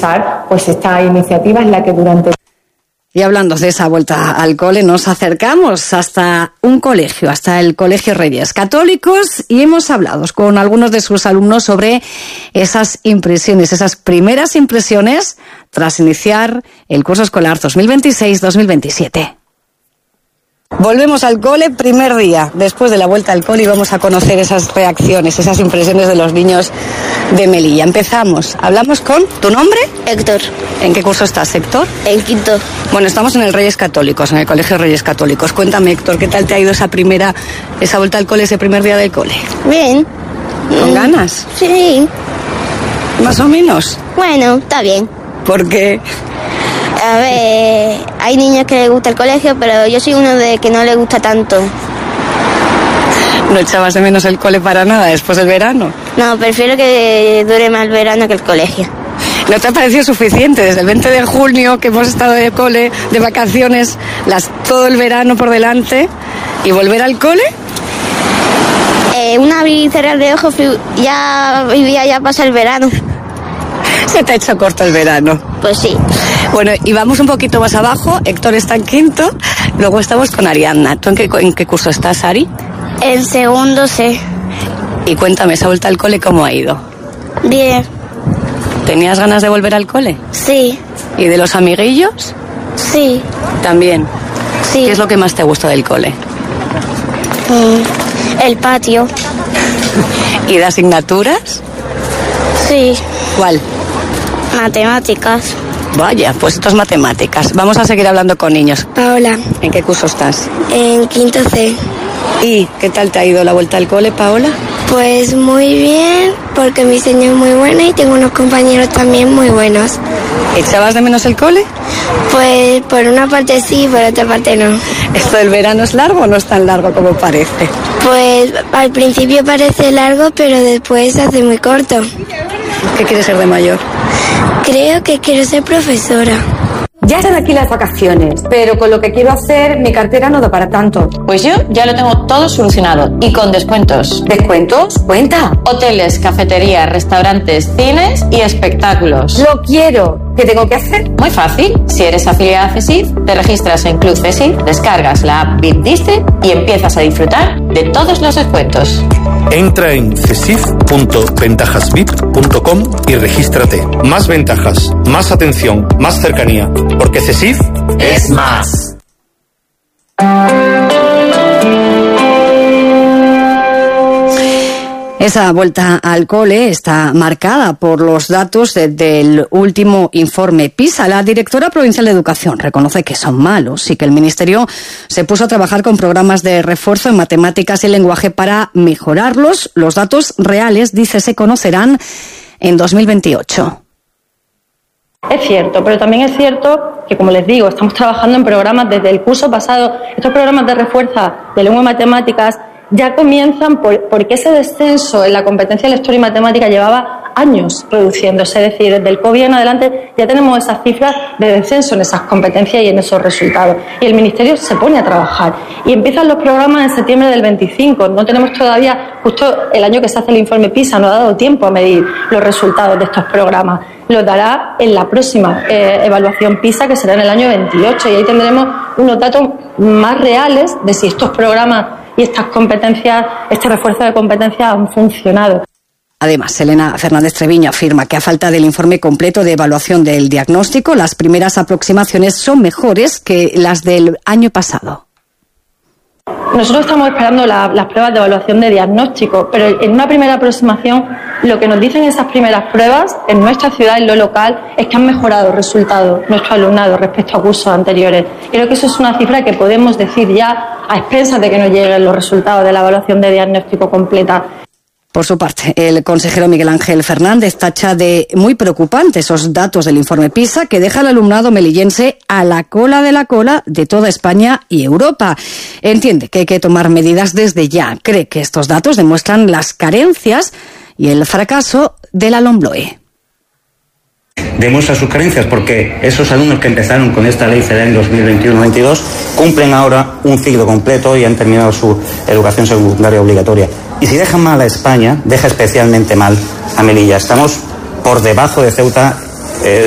impulsar pues esta iniciativa en la que durante... Y hablando de esa vuelta al cole, nos acercamos hasta un colegio, hasta el Colegio Reyes Católicos, y hemos hablado con algunos de sus alumnos sobre esas impresiones, esas primeras impresiones tras iniciar el curso escolar 2026-2027. Volvemos al cole, primer día después de la vuelta al cole, y vamos a conocer esas reacciones, esas impresiones de los niños de Melilla. Empezamos, hablamos con... ¿Tu nombre? Héctor. ¿En qué curso estás, Héctor? En quinto. Bueno, estamos en el Reyes Católicos, en el Colegio Reyes Católicos. Cuéntame, Héctor, ¿qué tal te ha ido esa vuelta al cole, ese primer día del cole? Bien. ¿Con ganas? Sí. ¿Más o menos? Bueno, está bien. ¿Por qué? A ver, hay niños que les gusta el colegio, pero yo soy uno de que no le gusta tanto. ¿No echabas de menos el cole para nada después del verano? No, prefiero que dure más el verano que el colegio. ¿No te ha parecido suficiente desde el 20 de junio que hemos estado de cole, de vacaciones, todo el verano por delante, y volver al cole? Una abrir y cerrar de ojos, ya pasa el verano. ¿Se te ha hecho corto el verano? Pues sí. Bueno, y vamos un poquito más abajo. Héctor está en quinto, luego estamos con Ariadna. ¿Tú en qué curso estás, Ari? En segundo C. Y cuéntame, esa vuelta al cole, ¿cómo ha ido? Bien. ¿Tenías ganas de volver al cole? Sí. ¿Y de los amiguillos? Sí. ¿También? Sí. ¿Qué es lo que más te gusta del cole? El patio. ¿Y de asignaturas? Sí. ¿Cuál? Matemáticas. Vaya, pues esto es matemáticas. Vamos a seguir hablando con niños. Paola. ¿En qué curso estás? En quinto C. ¿Y qué tal te ha ido la vuelta al cole, Paola? Pues muy bien, porque mi señor es muy buena y tengo unos compañeros también muy buenos. ¿Echabas de menos el cole? Pues por una parte sí, por otra parte no. ¿Esto del verano es largo o no es tan largo como parece? Pues al principio parece largo, pero después se hace muy corto. ¿Qué quieres ser de mayor? Creo que quiero ser profesora. Ya están aquí las vacaciones, pero con lo que quiero hacer mi cartera no da para tanto. Pues yo ya lo tengo todo solucionado y con descuentos. ¿Descuentos? Cuenta. Hoteles, cafeterías, restaurantes, cines y espectáculos. Lo quiero. ¿Qué tengo que hacer? Muy fácil. Si eres afiliada a CESIF, te registras en Club CESIF, descargas la app VIP District y empiezas a disfrutar de todos los descuentos. Entra en cesif.ventajasvip.com y regístrate. Más ventajas, más atención, más cercanía. Porque CESIF es más. Esa vuelta al cole está marcada por los datos del último informe PISA. La directora provincial de Educación reconoce que son malos y que el Ministerio se puso a trabajar con programas de refuerzo en matemáticas y lenguaje para mejorarlos. Los datos reales, dice, se conocerán en 2028. Es cierto, pero también es cierto que, como les digo, estamos trabajando en programas desde el curso pasado. Estos programas de refuerzo de lengua y matemáticas ya comienzan porque ese descenso en la competencia de lectura y matemática llevaba años reduciéndose. Es decir, desde el COVID en adelante ya tenemos esas cifras de descenso en esas competencias y en esos resultados. Y el Ministerio se pone a trabajar. Y empiezan los programas en septiembre del 25. No tenemos todavía, justo el año que se hace el informe PISA, no ha dado tiempo a medir los resultados de estos programas. Los dará en la próxima evaluación PISA, que será en el año 28. Y ahí tendremos unos datos más reales de si estos programas y estas competencias, este refuerzo de competencias han funcionado. Además, Elena Fernández Treviño afirma que a falta del informe completo de evaluación del diagnóstico, las primeras aproximaciones son mejores que las del año pasado. Nosotros estamos esperando las pruebas de evaluación de diagnóstico, pero en una primera aproximación lo que nos dicen esas primeras pruebas en nuestra ciudad, en lo local, es que han mejorado resultados nuestro alumnado respecto a cursos anteriores. Creo que eso es una cifra que podemos decir ya a expensas de que nos lleguen los resultados de la evaluación de diagnóstico completa. Por su parte, el consejero Miguel Ángel Fernández tacha de muy preocupante esos datos del informe PISA que deja al alumnado melillense a la cola de toda España y Europa. Entiende que hay que tomar medidas desde ya. Cree que estos datos demuestran las carencias y el fracaso de la LOMLOE. Demuestra sus carencias porque esos alumnos que empezaron con esta ley CELA en 2021-22 cumplen ahora un ciclo completo y han terminado su educación secundaria obligatoria. Y si dejan mal a España, deja especialmente mal a Melilla. Estamos por debajo de Ceuta